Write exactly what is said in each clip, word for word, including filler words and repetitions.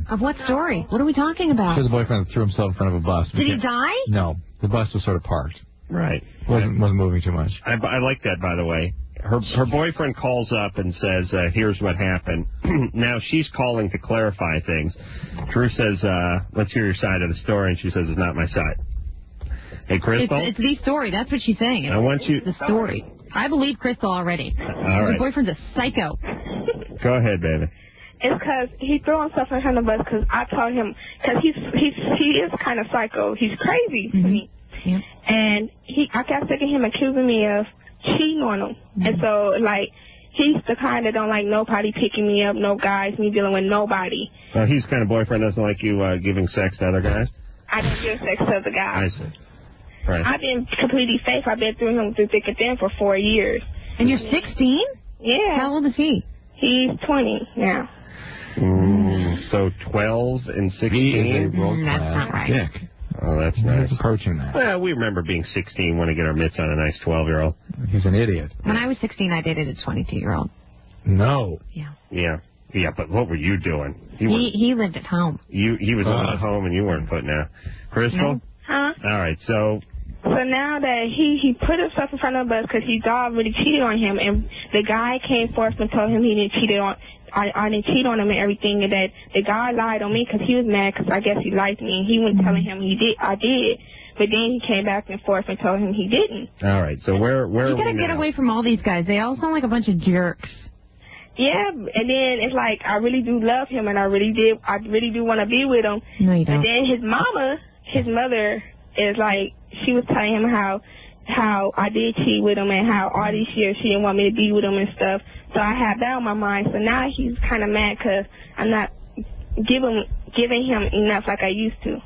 Of what story? What are we talking about? His boyfriend threw himself in front of a bus. Did he die? No. The bus was sort of parked. Right. Wasn't wasn't moving too much. I, I like that, by the way. Her her boyfriend calls up and says, uh, here's what happened. Now she's calling to clarify things. Drew says, uh, let's hear your side of the story, and she says, it's not my side. Hey, Crystal? It's, it's the story. That's what she's saying. It's, I want you... the story. I believe Crystal already. All right. Her boyfriend's a psycho. Go ahead, baby. It's because he threw himself in front of the bus because I told him, because he's, he's, he is kind of psycho. He's crazy mm-hmm. to me. Yeah. And he, I got sick of him accusing me of cheating on him. Mm-hmm. And so, like, he's the kind that don't like nobody picking me up, no guys, me dealing with nobody. So he's the kind of boyfriend doesn't like you uh, giving sex to other guys? I don't give sex to other guys. I see. Right. I've been completely safe. I've been through him through thick and thin for four years. And you're sixteen? Yeah. How old is he? He's twenty now. Mm, so twelve and sixteen? He is a world Mm, class that's not right. dick. Oh, that's nice. He's approaching that. Well, we remember being sixteen, want to get our mitts on a nice twelve-year-old. He's an idiot. When I was sixteen, I dated a twenty-two-year-old. No. Yeah. Yeah. Yeah, but what were you doing? You he he lived at home. You He was Uh, at home and you weren't putting out. Crystal? No. Huh? All right, so... So now that he, he put himself in front of us because he thought I really cheated on him, and the guy came forth and told him he didn't cheat on I, I didn't cheat on him and everything, and that the guy lied on me because he was mad because I guess he liked me, and he went telling him he did I did, but then he came back and forth and told him he didn't. All right, so where where You are we gotta now? get away from all these guys. They all sound like a bunch of jerks. Yeah, and then it's like I really do love him, and I really did I really do want to be with him. No, you don't. And then his mama, his mother, is like, she was telling him how how I did cheat with him and how all these years she didn't want me to be with him and stuff. So I had that on my mind. So now he's kind of mad because I'm not giving giving him enough like I used to.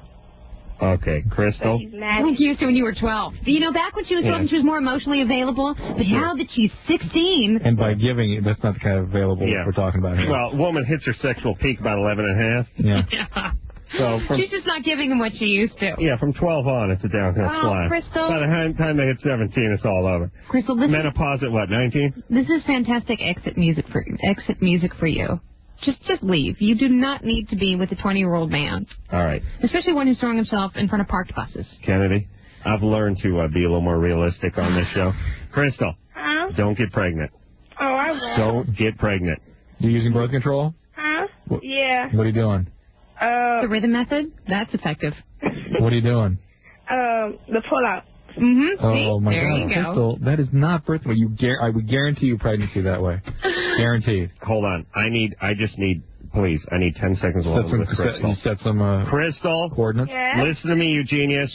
Okay, Crystal? So he's mad. Like you used to when you were twelve. You know, back when she was twelve, Yeah. she was more emotionally available. But now that she's sixteen... And by giving, that's not the kind of available Yeah. we're talking about here. Well, woman hits her sexual peak about eleven and a half. Yeah. Yeah. So from, She's just not giving him what she used to. yeah, from twelve on, it's a downhill Oh, slide. Crystal. By the time time they hit seventeen, it's all over. Crystal, this is, Menopause at what, nineteen? this is fantastic exit music for exit music for you. Just just leave. You do not need to be with a twenty-year-old man, All right, especially one who's throwing himself in front of parked buses. Kennedy, I've learned to uh, be a little more realistic on this show. Crystal, Huh? don't get pregnant. Oh, I won't. Don't get pregnant. You using birth control? Huh? What- Yeah. What are you doing? Uh, The rhythm method? That's effective. What are you doing? um, the pull-out. Mm-hmm. Oh, my there God. you go. Crystal, that is not birth control. You gar- I would guarantee you pregnancy that way. Guaranteed. Hold on. I need. I just need. Please. I need ten seconds Set alone some, with set, Crystal. you set some uh, Crystal, coordinates. Yes. listen to me, you genius.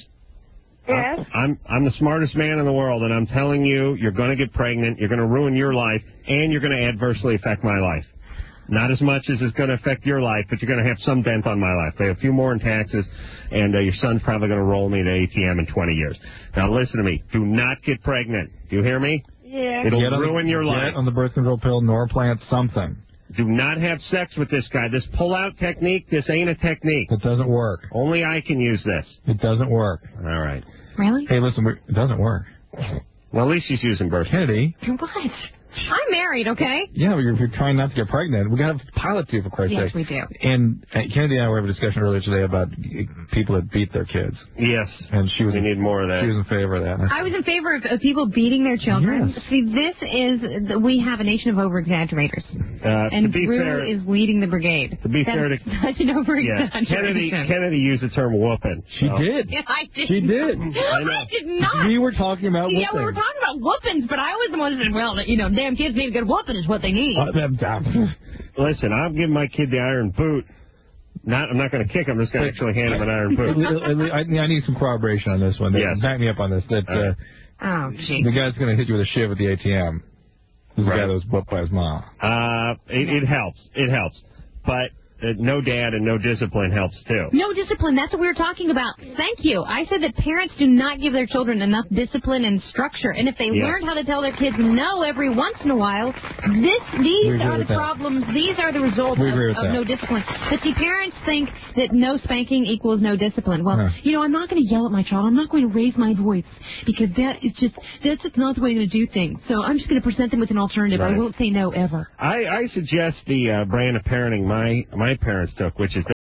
Yes. I'm I'm the smartest man in the world, and I'm telling you, you're going to get pregnant. You're going to ruin your life, and you're going to adversely affect my life. Not as much as it's going to affect your life, but you're going to have some dent on my life. Pay a few more in taxes, and uh, your son's probably going to roll me to A T M in twenty years. Now, listen to me. Do not get pregnant. Do you hear me? Yeah. It'll Get on ruin the, your get life. on the birth control pill, Norplant, something. Do not have sex with this guy. This pull-out technique, this ain't a technique. It doesn't work. Only I can use this. It doesn't work. All right. Really? Hey, listen, we it doesn't work. Well, at least she's using birth. Kennedy. What? I'm married, okay? Yeah, but you're, you're trying not to get pregnant. We got to pilot you, for Christ's Yes, sake. we do. And uh, Kennedy and I were having a discussion earlier today about people that beat their kids. Yes. And she was We need more of that. She was in favor of that. I was in favor of, of people beating their children. Yes. See, this is, we have a nation of over-exaggerators. Uh, And to be Drew fair, is leading the brigade. To be That's fair to- such an yeah, over-exaggeration. Kennedy Kennedy used the term whooping. She so. did. Yeah, I did. She did. I, know. did not. We were talking about Yeah, we whooping. were talking about whoopings, but I was the one that said, well, you know, damn kids need a good whooping is what they need. Uh, that- that- Listen, I'm giving my kid the iron boot. Not, I'm not going to kick him. I'm just going to actually hand him an iron boot. I, I need some corroboration on this one. Yes. Back me up on this. That uh, Oh, gee. the guy's going to hit you with a shiv at the A T M. This is the Right. guy that was whooped by his mom. Uh, it, it helps. It helps. But uh, no dad and no discipline helps, too. No discipline. That's what we were talking about. Thank you. I said that parents do not give their children enough discipline and structure. And if they Yeah. learned how to tell their kids no every once in a while, this these We agree are the with that. problems. These are the results We of, agree with of that. no discipline. But see, parents think that no spanking equals no discipline. Well, Huh. you know, I'm not going to yell at my child. I'm not going to raise my voice because that is just that's just not the way to do things. So I'm just going to present them with an alternative. Right. I won't say no ever. I, I suggest the uh, brand of parenting my, my parents took, which is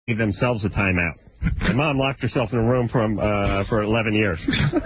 gave themselves a timeout. My mom locked herself in a room from uh, for eleven years.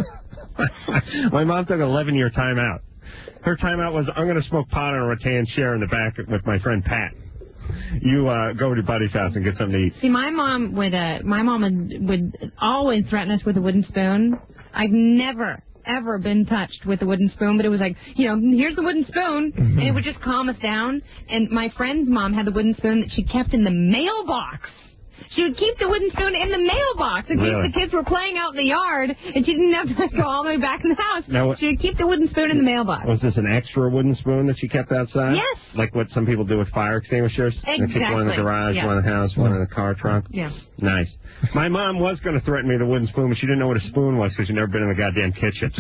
My mom took an eleven-year timeout. Her timeout was, I'm going to smoke pot on a rattan chair in the back with my friend Pat. You uh, go to your buddy's house and get something to eat. See, my mom would, uh, my mom would, would always threaten us with a wooden spoon. I've never, ever been touched with a wooden spoon, but it was like, you know, here's the wooden spoon, mm-hmm. and it would just calm us down. And my friend's mom had the wooden spoon that she kept in the mailbox. She would keep the wooden spoon in the mailbox in case really? the kids were playing out in the yard, and she didn't have to go all the way back in the house. Now, she would keep the wooden spoon in the mailbox. Was this an extra wooden spoon that she kept outside? Yes. Like what some people do with fire extinguishers? Exactly. They keep one in the garage, yeah. one in the house, one in the car trunk? Yeah. Nice. My mom was going to threaten me with a wooden spoon, but she didn't know what a spoon was because she'd never been in the goddamn kitchen.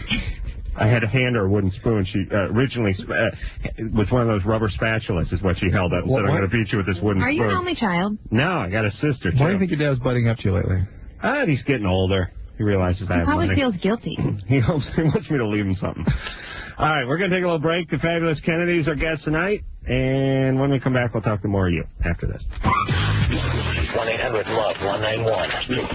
I had to hand her a wooden spoon. She uh, originally uh, was one of those rubber spatulas is what she held up and what, said, I'm going to beat you with this wooden Are spoon. Are you an only child? No, I got a sister, too. Why do you think your dad's butting up to you lately? Uh, he's getting older. He realizes He I have probably money. feels guilty. He hopes he wants me to leave him something. All right, we're going to take a little break. The Fabulous Kennedy's our guest tonight. And when we come back, we'll talk to more of you after this. one eight hundred love one nine one.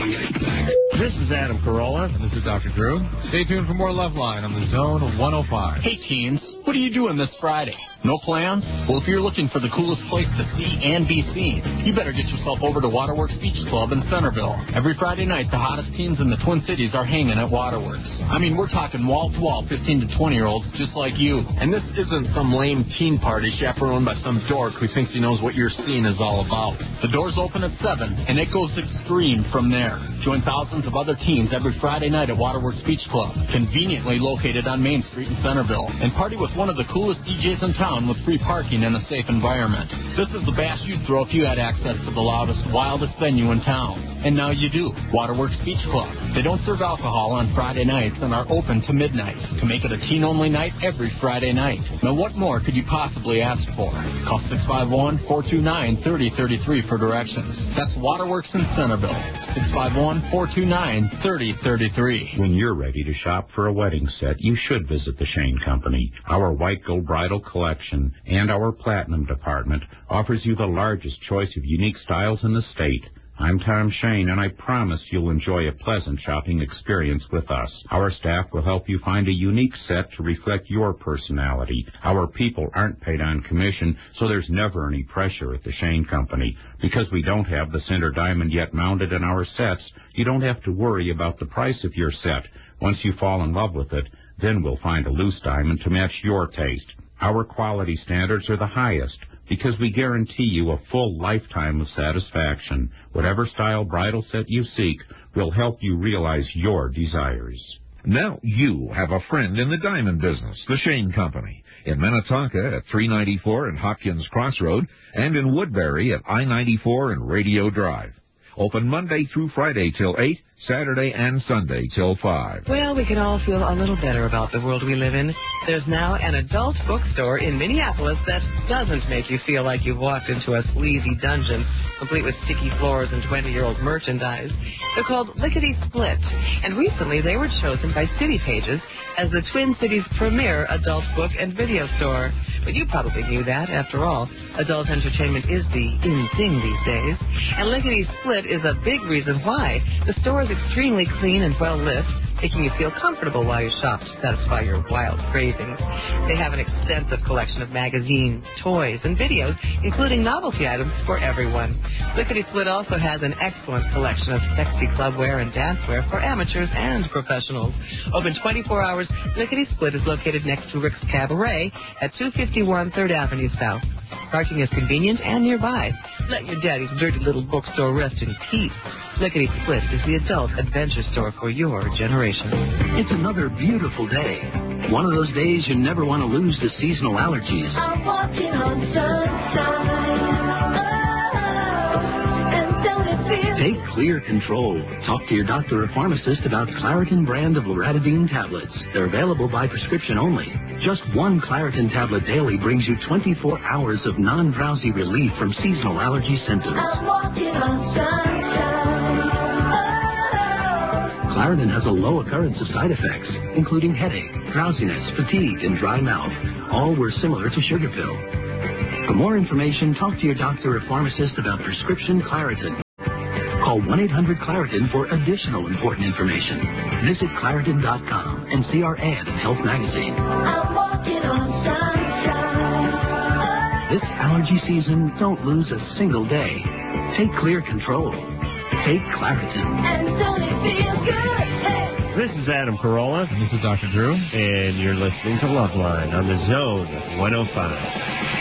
This is Adam Carolla. And this is Doctor Drew. Stay tuned for more Love Line on the Zone one oh five. Hey, teens, what are you doing this Friday? No plans? Well, if you're looking for the coolest place to see and be seen, you better get yourself over to Waterworks Beach Club in Centerville. Every Friday night, the hottest teens in the Twin Cities are hanging at Waterworks. I mean, we're talking wall-to-wall fifteen to twenty-year-olds just like you. And this isn't some lame teen party chaperoned by some dork who thinks he knows what your scene is all about. The doors open at seven, and it goes extreme from there. Join thousands of other teens every Friday night at Waterworks Beach Club, conveniently located on Main Street in Centerville, and party with one of the coolest D Js in town with free parking and a safe environment. This is the bash you'd throw if you had access to the loudest, wildest venue in town. And now you do. Waterworks Beach Club. They don't serve alcohol on Friday nights and are open to midnight to make it a teen-only night every Friday night. Now what more could you possibly ask for? Call six five one, four two nine, three oh three three for directions. That's Waterworks in Centerville. six five one, four two nine, three oh three three. When you're ready to shop for a wedding set, you should visit the Shane Company. Our white gold bridal collection and our platinum department offers you the largest choice of unique styles in the state. I'm Tom Shane, and I promise you'll enjoy a pleasant shopping experience with us. Our staff will help you find a unique set to reflect your personality. Our people aren't paid on commission, so there's never any pressure at the Shane Company. Because we don't have the center diamond yet mounted in our sets, you don't have to worry about the price of your set. Once you fall in love with it, then we'll find a loose diamond to match your taste. Our quality standards are the highest, because we guarantee you a full lifetime of satisfaction. Whatever style bridal set you seek will help you realize your desires. Now you have a friend in the diamond business, the Shane Company, in Minnetonka at three ninety-four and Hopkins Crossroad, and in Woodbury at I ninety-four and Radio Drive. Open Monday through Friday till eight, Saturday and Sunday till five. Well, we can all feel a little better about the world we live in. There's now an adult bookstore in Minneapolis that doesn't make you feel like you've walked into a sleazy dungeon, complete with sticky floors and twenty-year-old merchandise. They're called Lickety Split, and recently they were chosen by City Pages as the Twin Cities' premier adult book and video store. But you probably knew that. After all, adult entertainment is the in thing these days. And Lickety Split is a big reason why. The store is extremely clean and well lit, making you feel comfortable while you shop to satisfy your wild cravings. They have an extensive collection of magazines, toys, and videos, including novelty items for everyone. Lickety Split also has an excellent collection of sexy clubwear and dancewear for amateurs and professionals. Open twenty-four hours, Lickety Split is located next to Rick's Cabaret at two fifty-one third Avenue South. Parking is convenient and nearby. Let your daddy's dirty little bookstore rest in peace. Lickety Split is the adult adventure store for your generation. It's another beautiful day. One of those days you never want to lose the seasonal allergies. I'm walking on sunshine. Oh, and don't it feel... Take clear control. Talk to your doctor or pharmacist about Claritin brand of Loratadine tablets. They're available by prescription only. Just one Claritin tablet daily brings you twenty-four hours of non-drowsy relief from seasonal allergy symptoms. I'm walking on sunshine. Claritin has a low occurrence of side effects, including headache, drowsiness, fatigue, and dry mouth. All were similar to sugar pill. For more information, talk to your doctor or pharmacist about prescription Claritin. Call one eight hundred Claritin for additional important information. Visit Claritin dot com and see our ad in Health Magazine. I'm walking on sunshine. This allergy season, don't lose a single day. Take clear control. Take Claritin. And don't it feel good? Hey. This is Adam Carolla. And this is Doctor Drew. And you're listening to Loveline on the Zone one oh five.